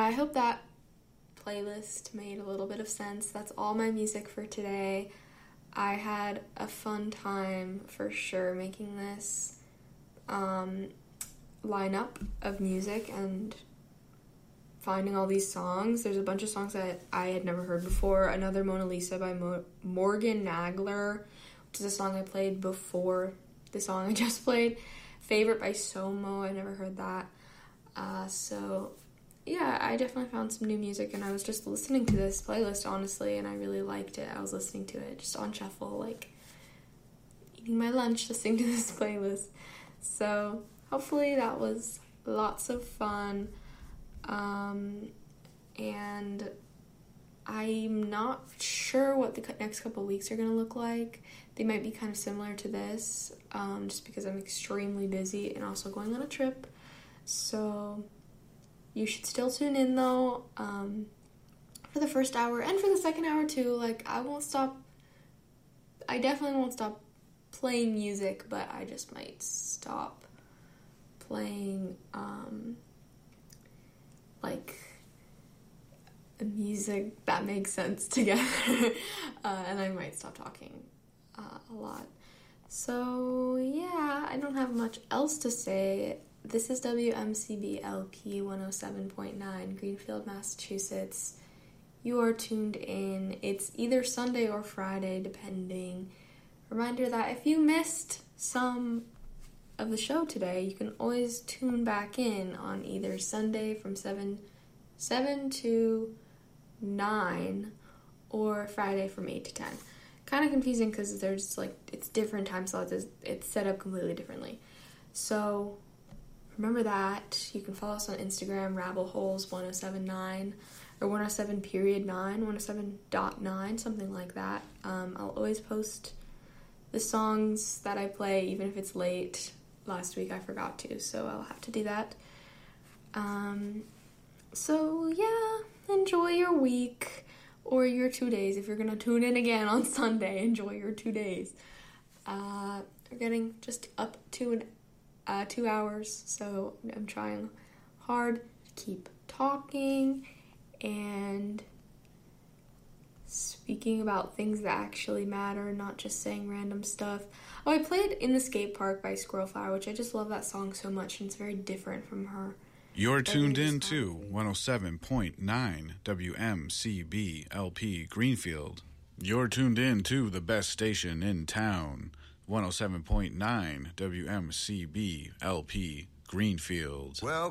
I hope that playlist made a little bit of sense. That's all my music for today. I had a fun time for sure making this lineup of music and finding all these songs. There's a bunch of songs that I had never heard before. Another Mona Lisa by Morgan Nagler, which is a song I played before the song I just played. Favorite by Somo, I never heard that. So yeah, I definitely found some new music, and I was just listening to this playlist, honestly, and I really liked it. I was listening to it just on shuffle, like eating my lunch, listening to this playlist. So hopefully that was lots of fun. And I'm not sure what the next couple of weeks are going to look like. They might be kind of similar to this, just because I'm extremely busy and also going on a trip. So you should still tune in, though, for the first hour and for the second hour, too. Like, I definitely won't stop playing music, but I just might stop playing, like, music that makes sense together, and I might stop talking a lot. So yeah, I don't have much else to say. This is WMCB LP 107.9, Greenfield, Massachusetts. You are tuned in. It's either Sunday or Friday, depending. Reminder that if you missed some of the show today, you can always tune back in on either Sunday from 7 to 9 or Friday from 8 to 10. Kind of confusing because there's it's different time slots. It's set up completely differently. So remember that. You can follow us on Instagram, rabbleholes1079 or 107.9, 107.9, something like that. I'll always post the songs that I play, even if it's late. Last week I forgot to, so I'll have to do that. So yeah, enjoy your week or your 2 days. If you're gonna tune in again on Sunday, enjoy your 2 days. We're getting just up to 2 hours, so I'm trying hard to keep talking and speaking about things that actually matter, not just saying random stuff. Oh, I played In the Skate Park by Squirrel Flower, which I just love that song so much, and it's very different from her. You're tuned in to 107.9 WMCB LP Greenfield. You're tuned in to the best station in town, 107.9 WMCB LP Greenfield. Well,